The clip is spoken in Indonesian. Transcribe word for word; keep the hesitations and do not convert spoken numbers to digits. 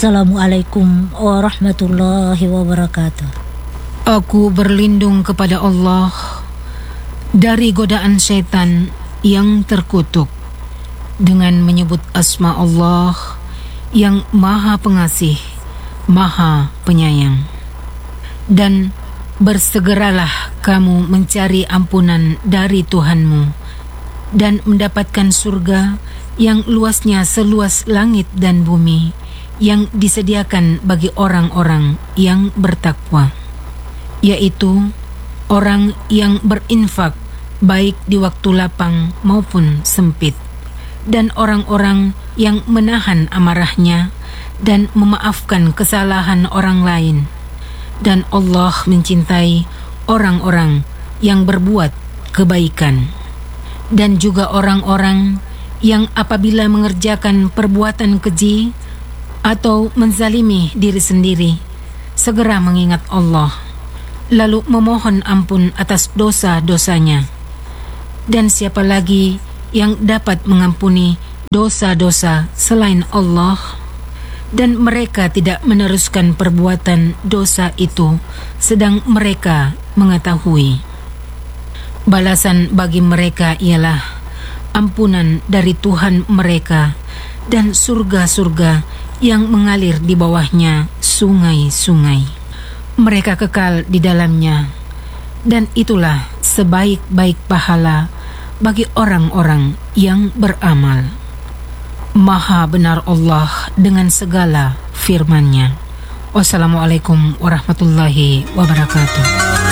Assalamualaikum warahmatullahi wabarakatuh. Aku berlindung kepada Allah dari godaan syaitan yang terkutuk dengan menyebut asma Allah yang Maha Pengasih, Maha Penyayang. Dan bersegeralah kamu mencari ampunan dari Tuhanmu dan mendapatkan surga yang luasnya seluas langit dan bumi, yang disediakan bagi orang-orang yang bertakwa, yaitu orang yang berinfak baik di waktu lapang maupun sempit, dan orang-orang yang menahan amarahnya dan memaafkan kesalahan orang lain. Dan Allah mencintai orang-orang yang berbuat kebaikan, dan juga orang-orang yang apabila mengerjakan perbuatan keji atau menzalimi diri sendiri, segera mengingat Allah, lalu memohon ampun atas dosa-dosanya. Dan siapa lagi yang dapat mengampuni dosa-dosa selain Allah? Dan mereka tidak meneruskan perbuatan dosa itu, sedang mereka mengetahui. Balasan bagi mereka ialah ampunan dari Tuhan mereka dan surga-surga yang mengalir di bawahnya sungai-sungai. Mereka kekal di dalamnya, dan itulah sebaik-baik pahala bagi orang-orang yang beramal. Maha benar Allah dengan segala firman-Nya. Wassalamualaikum warahmatullahi wabarakatuh.